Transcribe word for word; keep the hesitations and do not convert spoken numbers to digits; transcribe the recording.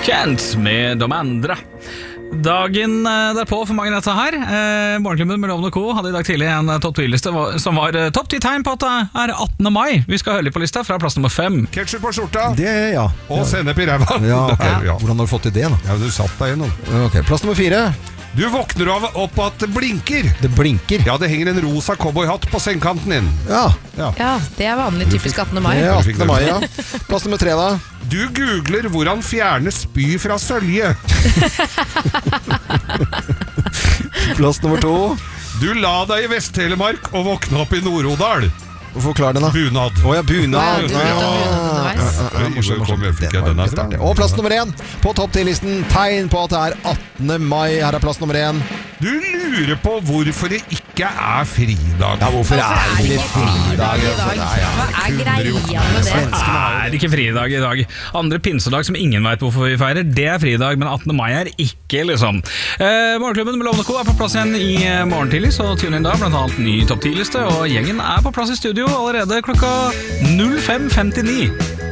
Kent med de andre. Dagen derpå for mange dette her eh, Morgenklubben med Loven og Co hadde i dag tidlig en topp ti-liste som var eh, topp ti tegn på at det er attende mai. Vi skal høre litt på lista fra plass nummer fem. Ketchup på skjorta. Det, ja. Og sennep i ræva. Ja, okay. Ja. Hvordan har du fått til det da? Ja, du satt deg gjennom. Ok, plass nummer fire. Du våkner av opp at det blinker. Det blinker. Ja, det henger en rosa cowboyhatt på sengekanten din. Ja. Ja. Ja, det er vanlig typisk attende mai. Det er attende mai, ja. Plass nummer tre da. Du googler hvordan fjerne spy fra sølje. Plass nummer to. Du la deg i Vest-Telemark og våkne opp i Nord-Odal. Forklar den da. Bunad. Åja, bunad. Ja, du vet om bunaden underveis. Kom igjen, fikk jeg den her fra. Og plass nummer én på topp ti-listen. Tegn på at det er attende mai. Her er plass nummer én. Du lurer på hvorfor det ikke er fridag. Ja, hvorfor er det ikke fridag? Hva er greia med det? Det er ikke fridag i dag. Andre pinsedag som ingen vet hvorfor vi feirer, det er fridag, men attende mai er ikke, liksom. Eh, Morgenklubben med Loven og Co er på plass igjen i morgen tidlig, så tune inn da, blant annet ny topp ti-liste, og gjengen er på plass i studio allerede klokka null fem femtini.